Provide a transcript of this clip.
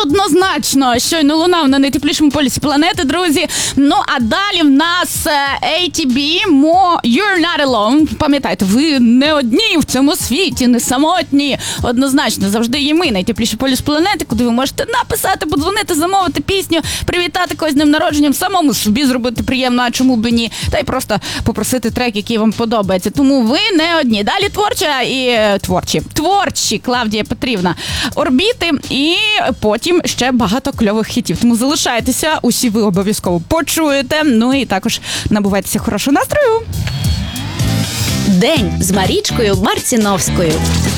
однозначно щойно лунав на найтеплішому полюсі планети, друзі. Ну, а далі в нас ATB, You're Not Alone. Пам'ятайте, ви не одні в цьому світі, не самотні. Однозначно, завжди є ми, найтепліший полюс планети, куди ви можете написати, подзвонити, замовити пісню, привітати когось з днем народженням, самому собі зробити приємно, а чому б і ні. Та й просто попросити трек, який вам подобається. Тому ви не одні. Далі творчі Клавдія Петрівна, Орбіти і потім ще багато кльових хітів. Тому залишайтеся, усі ви обов'язково почуєте. Ну і також набувайтеся хорошого настрою. День з Марічкою Марціновською.